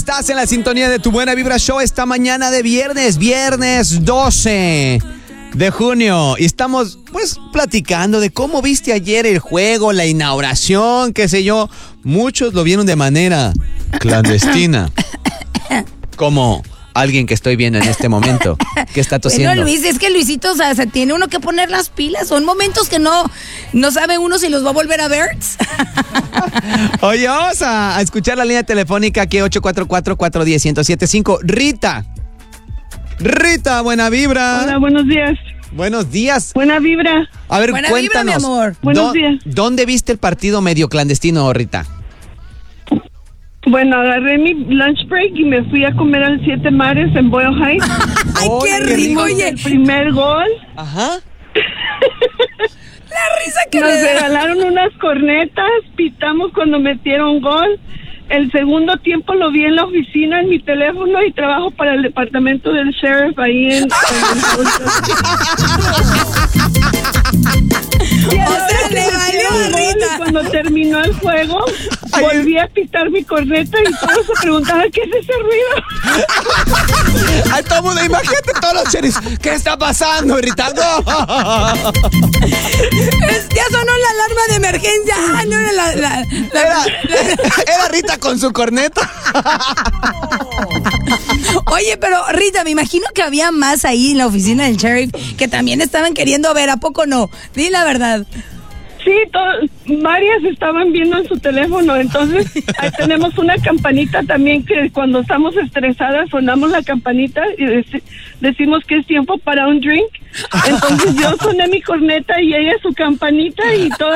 Estás en la sintonía de Tu Buena Vibra Show esta mañana de viernes 12 de junio. Y estamos, pues, platicando de cómo viste ayer el juego, la inauguración, qué sé yo. Muchos lo vieron de manera clandestina. Como alguien que estoy viendo en este momento. ¿Qué está tosiendo? Bueno, Luis, es que Luisito, o sea, se tiene uno que poner las pilas. Son momentos que no sabe uno si los va a volver a ver. Oye, vamos a escuchar la línea telefónica aquí 844-410-1075. Rita, buena vibra. Hola, buenos días. Buenos días. Buena vibra. A ver, Buena cuéntanos. vibra, mi amor. Buenos días. ¿Dónde viste el partido medio clandestino, Rita? Bueno, agarré mi lunch break y me fui a comer al Siete Mares en Boyle Heights. Ay, qué rico, oye. El primer gol. Ajá. La risa que Nos me da. regalaron unas cornetas, pitamos cuando metieron gol. El segundo tiempo lo vi en la oficina en mi teléfono y trabajo para el departamento del sheriff ahí en O sea, le valió a Rita. Cuando terminó el juego, volví a pitar mi corneta y todos se preguntaban ¿qué es ese ruido? Ay, todo el mundo, imagínate todos los sheriffs. ¿Qué está pasando, Rita? ¡No! Ya sonó la alarma de emergencia. Ah, no era Era Rita con su corneta. Oye, pero Rita, me imagino que había más ahí en la oficina del sheriff que también estaban queriendo ver, ¿a poco no? Di la verdad. Sí, varias estaban viendo en su teléfono, entonces ahí tenemos una campanita también que cuando estamos estresadas sonamos la campanita y decimos que es tiempo para un drink. Entonces yo soné mi corneta y ella su campanita y todas